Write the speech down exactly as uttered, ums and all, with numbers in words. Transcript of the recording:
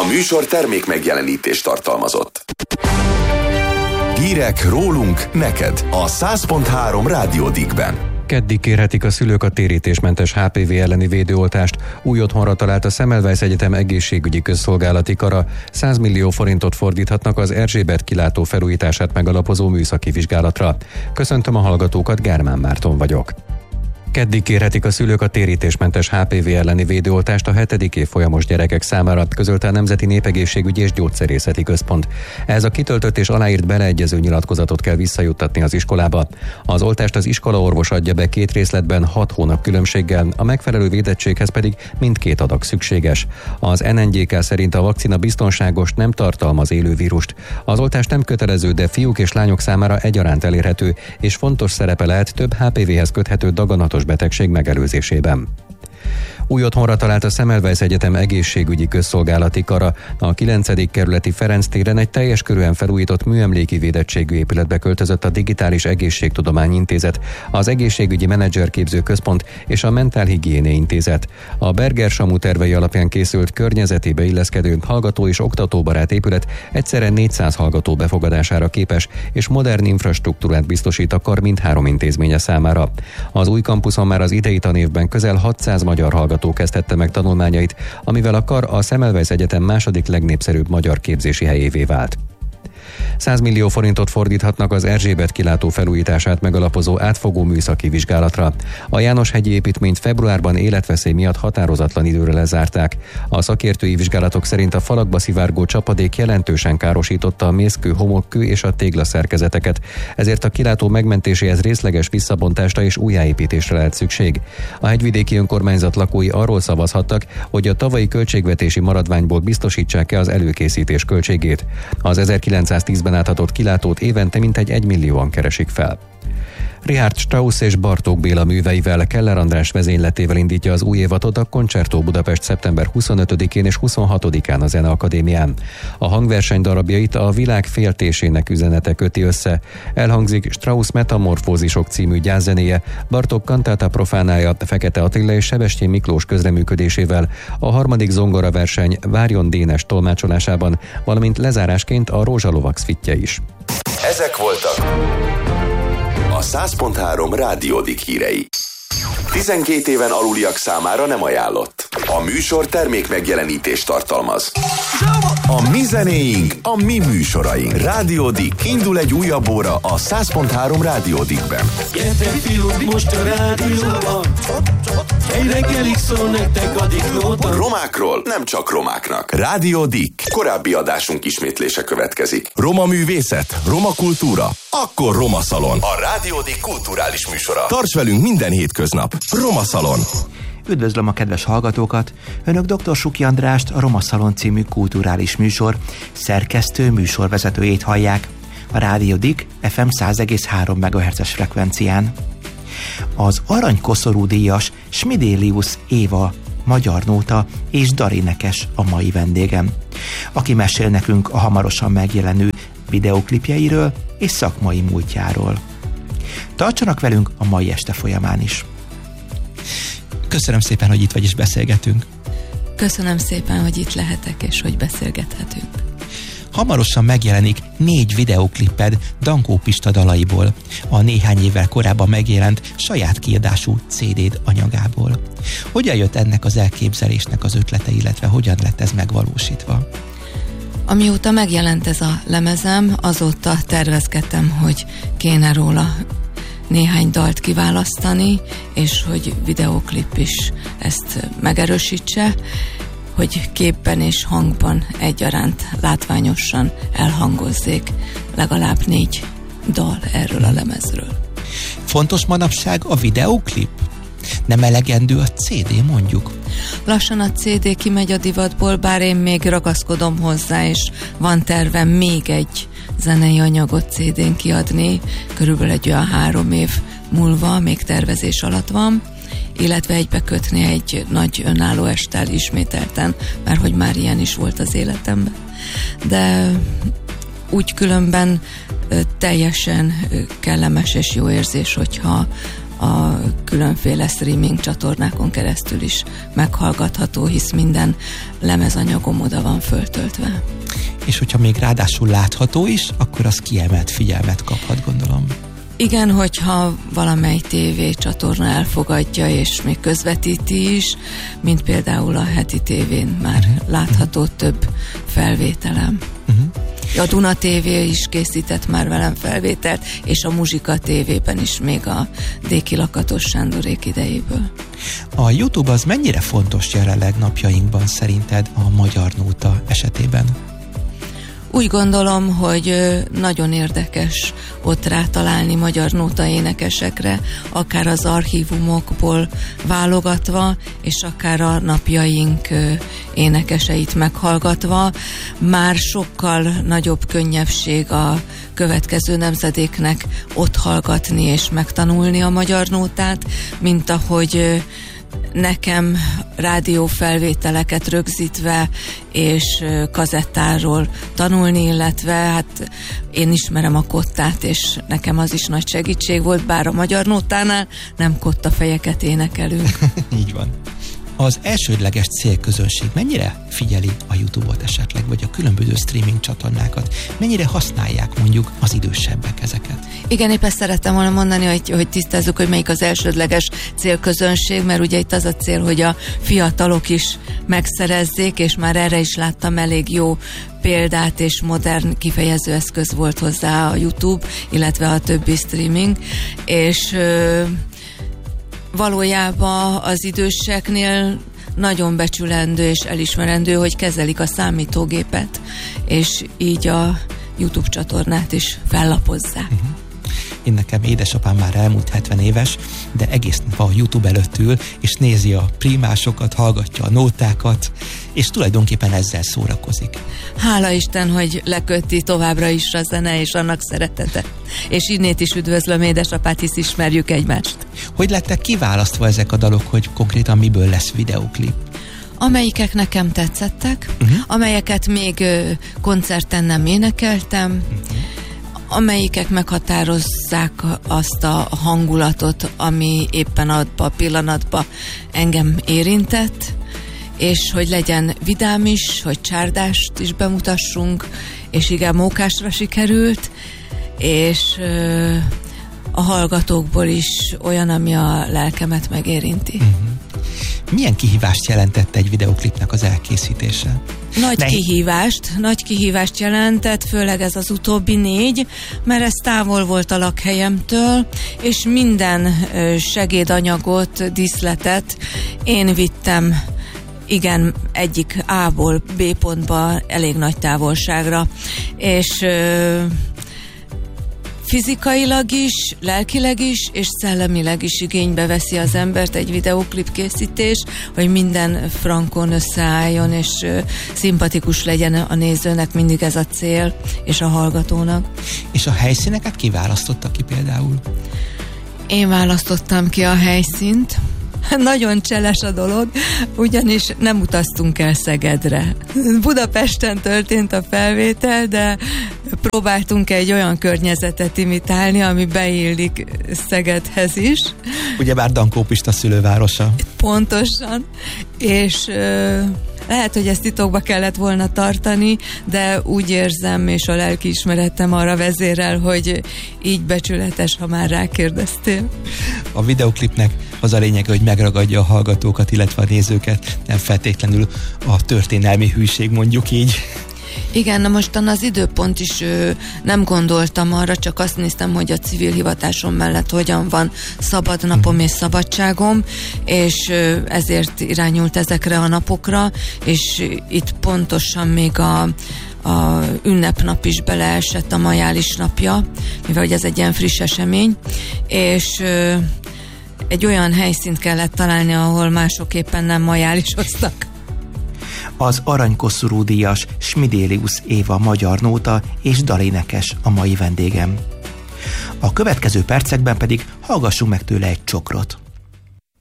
A műsor termék megjelenítést tartalmazott. Hírek rólunk neked a száz pont három Rádió Dickben. Keddig kérhetik a szülők a térítésmentes há pé vé elleni védőoltást. Új otthonra talált a Semmelweis Egyetem egészségügyi közszolgálati kara. száz millió forintot fordíthatnak az Erzsébet kilátó felújítását megalapozó műszaki vizsgálatra. Köszöntöm a hallgatókat, Gármán Márton vagyok. Keddig kérhetik a szülők a térítésmentes há pé vé elleni védőoltást a hetedik évfolyamos gyerekek számára, közölte a Nemzeti Népegészségügyi és Gyógyszerészeti Központ. Ehhez a kitöltött és aláírt beleegyező nyilatkozatot kell visszajuttatni az iskolába. Az oltást az iskolaorvos adja be két részletben, hat hónap különbséggel, a megfelelő védettséghez pedig mindkét adag szükséges. Az en en gé ká szerint a vakcina biztonságos, nem tartalmaz élő vírust. Az oltás nem kötelező, de fiúk és lányok számára egyaránt elérhető, és fontos szerepe lehet több há pé véhez köthető daganatos betegség megelőzésében. Új otthonra talált a Semmelweis Egyetem egészségügyi közszolgálati kara. A kilencedik kerületi Ferenc téren egy teljes körűen felújított műemléki védettségű épületbe költözött a Digitális Egészségtudományi Intézet, az Egészségügyi Menedzserképző Központ és a Mentálhigiéné Intézet. A Berger Samu tervei alapján készült, környezetébe illeszkedő, hallgató és oktatóbarát épület egyszerre négyszáz hallgató befogadására képes, és modern infrastruktúrát biztosít a kar mindhárom intézménye számára. Az új kampuszon már az idei tanévben közel hatszáz magyar hallgató kezdhette meg tanulmányait, amivel a kar a Semmelweis Egyetem második legnépszerűbb magyar képzési helyévé vált. száz millió forintot fordíthatnak az Erzsébet kilátó felújítását megalapozó átfogó műszaki vizsgálatra. A Jánoshegyi építményt februárban életveszély miatt határozatlan időre lezárták. A szakértői vizsgálatok szerint a falakba szivárgó csapadék jelentősen károsította a mészkő, homokkő és a téglaszerkezeteket, ezért a kilátó megmentéséhez részleges visszabontásra és újjáépítésre lehet szükség. A hegyvidéki önkormányzat lakói arról szavazhattak, hogy a tavalyi költségvetési maradványból biztosítsák-e az előkészítés költségét. Az ezerkilencszáztízben átadott kilátót évente mintegy egymillióan keresik fel. Richard Strauss és Bartók Béla műveivel, Keller András vezényletével indítja az új évadot a Concerto Budapest szeptember huszonötödikén és huszonhatodikán a Zeneakadémián. A hangverseny darabjait a világ féltésének üzenete köti össze. Elhangzik Strauss Metamorfózisok című gyászzenéje, Bartók Cantata Profanája Fekete Attila és Sebestyén Miklós közreműködésével, a harmadik zongoraverseny Várjon Dénes tolmácsolásában, valamint lezárásként a Rózsalovax fittye is. Ezek voltak a száz pont három Rádió Dick hírei. tizenkét éven aluliak számára nem ajánlott. A műsor termék megjelenítést tartalmaz. A mi zenéink, a mi műsoraink. Rádió Dick, indul egy újabb óra a száz pont három Rádió Dickben. Gyertek fiúk, most a rádióban, egy reggelig szól nektek a Dicknóta. Romákról nem csak romáknak. Rádió Dick. Korábbi adásunk ismétlése következik. Roma művészet, roma kultúra, akkor Roma Szalon. A Rádió Dick kulturális műsora. Tarts velünk minden hétköznap. Roma Szalon. Üdvözlöm a kedves hallgatókat! Önök dr. Suki Andrást, a Roma Szalon című kulturális műsor szerkesztő műsorvezetőjét hallják a Rádió Dick ef em száz egész három megahertzes frekvencián. Az aranykoszorú díjas Smidélius Éva, magyar nóta és darénekes a mai vendégem, aki mesél nekünk a hamarosan megjelenő videóklipjeiről és szakmai múltjáról. Tartsanak velünk a mai este folyamán is! Köszönöm szépen, hogy itt vagy és beszélgetünk. Köszönöm szépen, hogy itt lehetek és hogy beszélgethetünk. Hamarosan megjelenik négy videókliped Dankó Pista dalaiból, a néhány évvel korábban megjelent saját kiadású cé déd anyagából. Hogyan jött ennek az elképzelésnek az ötlete, illetve hogyan lett ez megvalósítva? Amióta megjelent ez a lemezem, azóta tervezgettem, hogy kéne róla néhány dalt kiválasztani, és hogy videóklip is ezt megerősítse, hogy képben és hangban egyaránt látványosan elhangozzék legalább négy dal erről a lemezről. Fontos manapság a videóklip? Nem elegendő a cé dé, mondjuk? Lassan a cé dé kimegy a divatból, bár én még ragaszkodom hozzá, és van tervem még egy zenei anyagot cé dén kiadni, körülbelül egy olyan három év múlva, még tervezés alatt van, illetve egybekötni egy nagy önálló esttel ismételten, mert hogy már ilyen is volt az életemben. De úgy különben teljesen kellemes és jó érzés, hogyha a különféle streaming csatornákon keresztül is meghallgatható, hisz minden lemezanyagom oda van föltöltve. És hogyha még ráadásul látható is, akkor az kiemelt figyelmet kaphat, gondolom. Igen, hogyha valamely tévécsatorna elfogadja, és még közvetíti is, mint például a Heti tévén már uh-huh. látható uh-huh. több felvételem. Uh-huh. A Duna té vé is készített már velem felvételt, és a Muzsika té vében is még a Déki Lakatos Sándorék idejéből. A YouTube az mennyire fontos jelenleg napjainkban szerinted a Magyar Nóta esetében? Úgy gondolom, hogy nagyon érdekes ott rátalálni magyar nóta énekesekre, akár az archívumokból válogatva, és akár a napjaink énekeseit meghallgatva. Már sokkal nagyobb könnyebbség a következő nemzedéknek ott hallgatni és megtanulni a magyar nótát, mint ahogy nekem rádiófelvételeket rögzítve és kazettáról tanulni, illetve hát én ismerem a kottát, és nekem az is nagy segítség volt, bár a magyar nótánál nem kottafejeket énekelünk. Így van. Az elsődleges célközönség mennyire figyeli a YouTube-ot esetleg, vagy a különböző streaming csatornákat? Mennyire használják mondjuk az idősebbek ezeket? Igen, épp ezt szerettem volna mondani, hogy, hogy tisztázzuk, hogy melyik az elsődleges célközönség, mert ugye itt az a cél, hogy a fiatalok is megszerezzék, és már erre is láttam elég jó példát, és modern kifejezőeszköz volt hozzá a YouTube, illetve a többi streaming, és valójában az időseknél nagyon becsülendő és elismerendő, hogy kezelik a számítógépet, és így a YouTube csatornát is fellapozzák. Uh-huh. Én nekem édesapám már elmúlt hetven éves, de egész nap a YouTube előtt ül, és nézi a primásokat, hallgatja a nótákat, és tulajdonképpen ezzel szórakozik. Hála Isten, hogy leköti továbbra is a zene és annak szeretete. És innét is üdvözlöm édesapát, hisz ismerjük egymást. Hogy lettek kiválasztva ezek a dalok, hogy konkrétan miből lesz videóklip? Amelyikek nekem tetszettek, uh-huh. amelyeket még ö, koncerten nem énekeltem, uh-huh. amelyikek meghatározzák azt a hangulatot, ami éppen abban a pillanatban engem érintett, és hogy legyen vidám is, hogy csárdást is bemutassunk, és igen, mókásra sikerült, és ö, a hallgatókból is olyan, ami a lelkemet megérinti. Uh-huh. Milyen kihívást jelentett egy videóklipnek az elkészítése? Nagy ne... kihívást, nagy kihívást jelentett, főleg ez az utóbbi négy, mert ez távol volt a lakhelyemtől, és minden segédanyagot, díszletet én vittem, igen, egyik A-ból B pontba elég nagy távolságra, és ö, fizikailag is, lelkileg is, és szellemileg is igénybe veszi az embert egy videóklip készítés, hogy minden frankon összeálljon, és ö, szimpatikus legyen a nézőnek, mindig ez a cél, és a hallgatónak. És a helyszíneket kiválasztotta ki például? Én választottam ki a helyszínt. Nagyon cseles a dolog, ugyanis nem utaztunk el Szegedre. Budapesten történt a felvétel, de próbáltunk egy olyan környezetet imitálni, ami beillik Szegedhez is. Ugyebár Dankó Pista szülővárosa. Pontosan, és ö, lehet, hogy ezt titokba kellett volna tartani, de úgy érzem, és a lelkiismeretem arra vezérel, hogy így becsületes, ha már rákérdeztél. A videoklipnek az a lényeg, hogy megragadja a hallgatókat, illetve a nézőket, nem feltétlenül a történelmi hűség, mondjuk így. Igen, na mostan az időpont is ö, nem gondoltam arra, csak azt néztem, hogy a civil hivatásom mellett hogyan van szabad napom és szabadságom, és ö, ezért irányult ezekre a napokra, és itt pontosan még a a ünnepnap is beleesett, a majális napja, mivel ez egy ilyen friss esemény, és ö, egy olyan helyszínt kellett találni, ahol mások éppen nem majálisoztak. Az aranykoszorú díjas Smidélius Éva magyar nóta és dalénekes a mai vendégem. A következő percekben pedig hallgassunk meg tőle egy csokrot.